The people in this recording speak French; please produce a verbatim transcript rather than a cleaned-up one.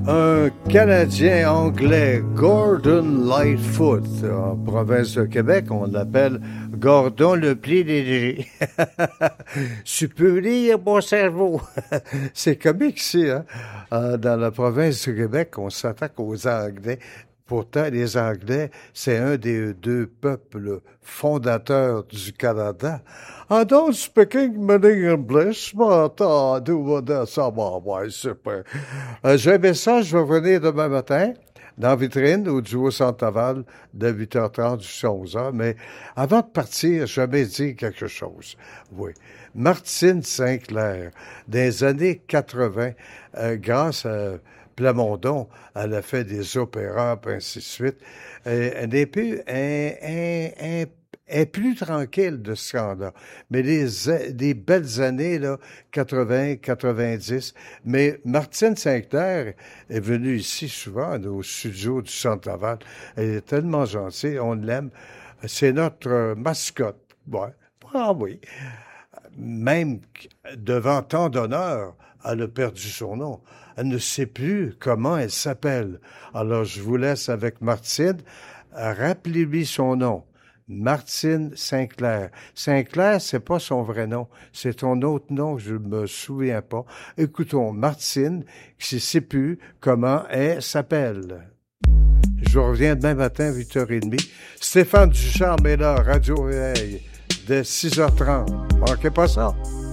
Un Canadien anglais, Gordon Lightfoot, en province de Québec, on l'appelle Gordon le pli léger. Tu peux lire mon cerveau. C'est comique ici, hein? Euh, dans la province de Québec, on s'attaque aux Anglais. Pourtant, les Anglais, c'est un des deux peuples fondateurs du Canada. I don't speak English, but I do some of my super. Euh, J'ai un message, je vais revenir demain matin dans la vitrine au duo Centre-Laval de huit heures trente jusqu'à onze heures. Mais avant de partir, je vais dire quelque chose. Oui. Martine Sinclair, des années quatre-vingt, euh, grâce à Plamondon, elle a fait des opéras, et ainsi de suite. Euh, elle n'est plus un, un, un est plus tranquille de ce temps-là. Mais les, les belles années, là, quatre-vingts, quatre-vingt-dix. Mais Martine Sinclair est venue ici souvent, au studio du Centre-Laval. Elle est tellement gentille, on l'aime. C'est notre euh, mascotte. Ouais. Ah oui. Même devant tant d'honneur, elle a perdu son nom. Elle ne sait plus comment elle s'appelle. Alors, je vous laisse avec Martine. Rappelez-lui son nom. Martine Sinclair. Sinclair, c'est pas son vrai nom. C'est ton autre nom que je me souviens pas. Écoutons Martine, qui ne sait plus comment elle s'appelle. Je reviens demain matin à huit heures trente. Stéphane Ducharme est là, Radio Réveil, dès six heures trente. Manquez pas ça.